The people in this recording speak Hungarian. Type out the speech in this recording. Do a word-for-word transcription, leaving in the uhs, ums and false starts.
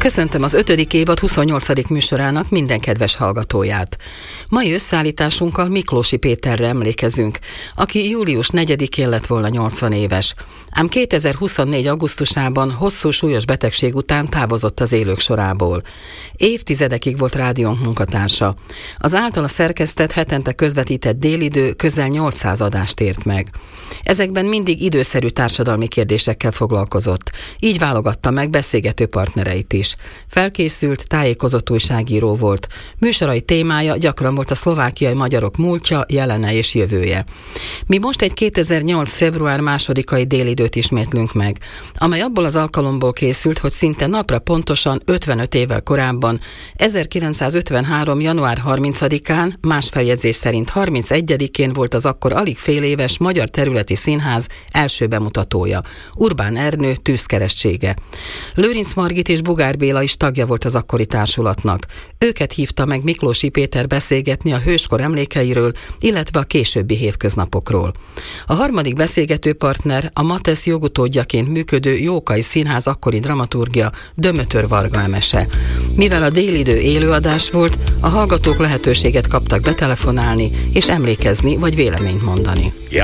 Köszöntöm az ötödik évad huszonnyolcadik műsorának minden kedves hallgatóját. Mai összeállításunkkal Miklósi Péterre emlékezünk, aki július negyedikén lett volna nyolcvan éves. Ám kétezer-huszonnégy. augusztusában hosszú súlyos betegség után távozott az élők sorából. Évtizedekig volt rádiónk munkatársa. Az általa szerkesztett, hetente közvetített Délidő közel nyolcszáz adást ért meg. Ezekben mindig időszerű társadalmi kérdésekkel foglalkozott. Így válogatta meg beszélgető partnereit is. Felkészült, tájékozott újságíró volt. Műsorai témája gyakran volt a szlovákiai magyarok múltja, jelene és jövője. Mi most egy kétezer-nyolc. február másodikai Délidőt ismétlünk meg, amely abból az alkalomból készült, hogy szinte napra pontosan ötvenöt évvel korábban, ezerkilencszázötvenhárom. január harmincadikán, más feljegyzés szerint harmincegyedikén volt az akkor alig fél éves Magyar Területi Színház első bemutatója. Urbán Ernő tűzkeresztsége. Lőrinc Margit és Bugár Béla is tagja volt az akkori társulatnak. Őket hívta meg Miklósi Péter beszélgetni a hőskor emlékeiről, illetve a későbbi hétköznapokról. A harmadik beszélgető partner a Matesz jogutódjaként működő Jókai Színház akkori dramaturgia, Dömötör Varga Emese. Mivel a Délidő élőadás volt, a hallgatók lehetőséget kaptak betelefonálni és emlékezni vagy véleményt mondani.